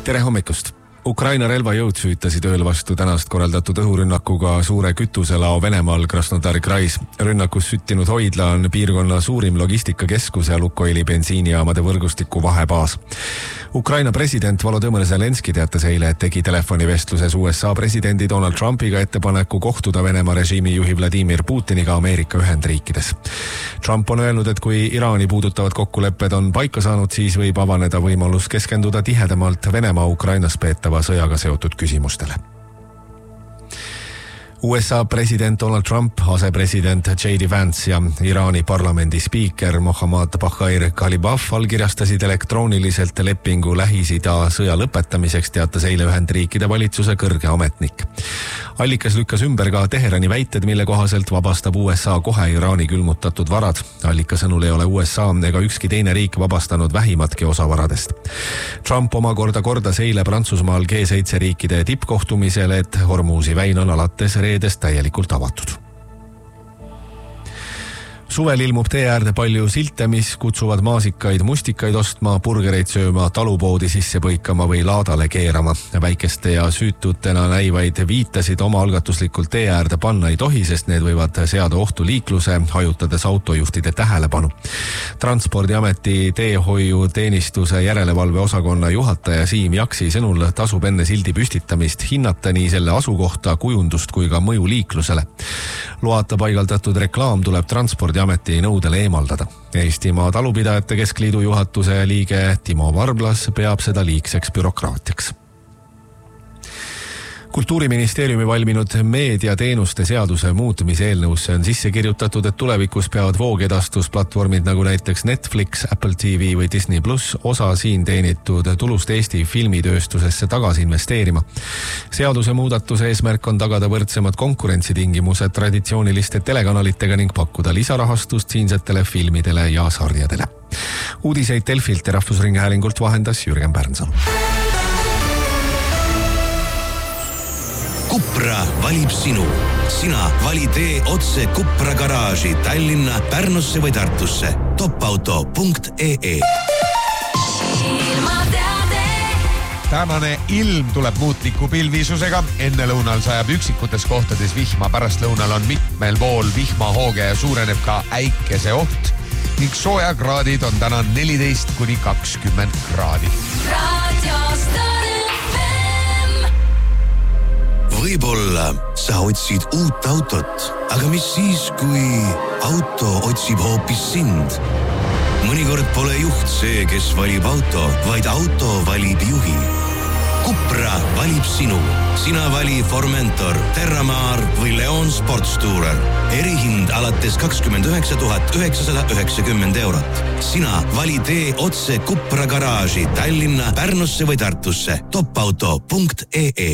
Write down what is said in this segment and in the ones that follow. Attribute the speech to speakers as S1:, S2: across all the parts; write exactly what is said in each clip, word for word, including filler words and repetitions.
S1: Tere hommikust! Ukraina relvajõud süütasid ööl vastu tänast korraldatud õhurünnakuga suure kütuselao Venemaal Krasnodari krais. Rünnakus süttinud hoidla on piirkonna suurim logistikakeskus ja Lukoili bensiinijaamade võrgustiku vahebaas. Ukraina president Volodõmõr Zelenski teatas eile, et tegi telefonivestluses U S A presidendi Donald Trumpiga ettepaneku kohtuda Venemaa režiimi juhi Vladimir Putiniga Ameerika Ühendriikides. Trump on öelnud, et kui Iraani puudutavad kokkulepped on paika saanud, siis võib avaneda võimalus keskenduda tihedamalt Venemaa Ukrainas peetava sõjaga seotud küsimustele. U S A president Donald Trump, asepresident J D Vance ja Iraani parlamendi spiiker Mohammad Bagher Ghalibaf allkirjastasid elektrooniliselt lepingu Lähis-Ida sõja lõpetamiseks, teatas eile Ühendriikide valitsuse kõrge ametnik. Allikas lükkas ümber ka Teherani väited, mille kohaselt vabastab U S A kohe Iraani külmutatud varad. Allika sõnul ei ole U S A ega ükski teine riik vabastanud vähimatki osa varadest. Trump omakorda kordas eile Prantsusmaal G seitse riikide tippkohtumisel, et Hormuzi väin on alates reedest täielikult avatud. Suvel ilmub tee äärde palju silte, mis kutsuvad maasikaid mustikaid ostma, burgereid sööma, talupoodi sisse põikama või laadale keerama. Väikeste ja süütutena näivaid viitasid oma algatuslikult tee äärde panna ei tohi, sest need võivad seada ohtu liikluse, hajutades autojuhtide tähelepanu. Transpordiameti teehoiu teenistuse järelevalve osakonna juhataja Siim Jaksi sõnul tasub enne sildi püstitamist hinnata nii selle asukohta, kujundust kui ka mõju liiklusele. Loata paigaldatud reklaam tuleb transpordi ameti nõudele eemaldada. Eestimaa talupidajate keskliidu juhatuse liige Timo Varblas peab seda liigseks bürokraatiaks. Kultuuriministeeriumi valminud meediateenuste seaduse muutmise eelnõusse on sisse kirjutatud, et tulevikus peavad voogedastusplatvormid nagu näiteks Netflix, Apple T V või Disney Plus osa siin teenitud tulust Eesti filmitööstusesse tagasi investeerima. Seaduse muudatuse eesmärk on tagada võrdsemad konkurentsitingimused traditsiooniliste telekanalitega ning pakkuda lisarahastust siinsetele filmidele ja sarjadele. Uudiseid Delfilt ja Rahvusringhäälingult vahendas Jürgen Pärnsalu.
S2: Kupra valib sinu. Sina vali tee otse Kupra garaaži Tallinna, Pärnusse või Tartusse. topauto punkt ee e.
S3: Tänane ilm tuleb muutliku pilvisusega. Enne lõunal sajab üksikutes kohtades vihma, pärast lõunal on mitmel pool vihmahooge ja suureneb ka äikese oht ning soojakraadid on täna neliteist kuni kakskümmend kraadi.
S2: Võib-olla sa otsid uut autot, aga mis siis, kui auto otsib hoopis sind? Mõnikord pole juht see, kes valib auto, vaid auto valib juhi. Kupra valib sinu. Sina vali Formentor, Terramar või Leon Sportstourer. Erihind alates kakskümmend üheksa tuhat üheksasada üheksakümmend eurot. Sina vali tee otse Kupra garaaži Tallinna, Pärnusse või Tartusse. topauto punkt ee e.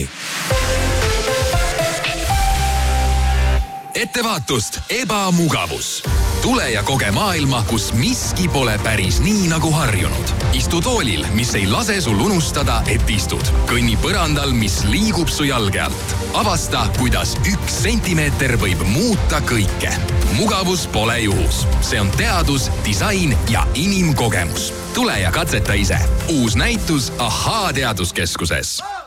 S4: Ettevaatust, ebamugavus. Tule ja koge maailma, kus miski pole päris nii nagu harjunud. Istu toolil, mis ei lase sul unustada, et istud. Kõnni põrandal, mis liigub su jalge alt. Avasta, kuidas üks sentimeeter võib muuta kõike. Mugavus pole juhus. See on teadus, disain ja inimkogemus. Tule ja katseta ise. Uus näitus Ahaa teaduskeskuses.